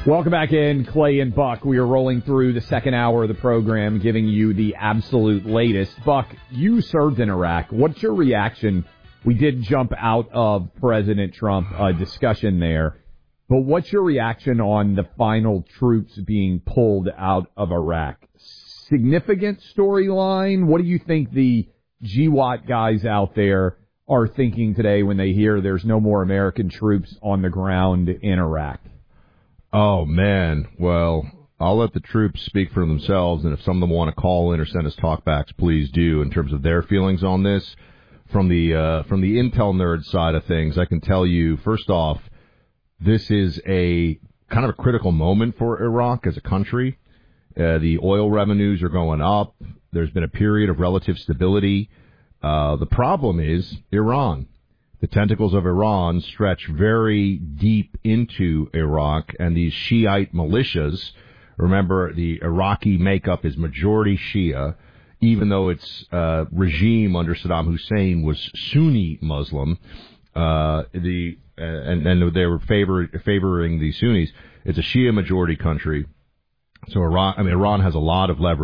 Welcome back in, Clay and Buck. We are rolling through the second hour of the program, giving you the absolute latest. Buck, you served in Iraq. What's your reaction? We did jump out of President Trump discussion there, but what's your reaction on the final troops being pulled out of Iraq? Significant storyline? What do you think the GWAT guys out there are thinking today when they hear there's no more American troops on the ground in Iraq? Oh, man. Well, I'll let the troops speak for themselves, and if some of them want to call in or send us talkbacks, please do, in terms of their feelings on this. From the intel nerd side of things, I can tell you, first off, this is a kind of a critical moment for Iraq as a country. The oil revenues are going up. There's been a period of relative stability. The problem is Iran. The tentacles of Iran stretch very deep into Iraq, and these Shiite militias, remember the Iraqi makeup is majority Shia, even though its regime under Saddam Hussein was Sunni Muslim, and they were favoring the Sunnis. It's a Shia majority country. So Iran has a lot of leverage.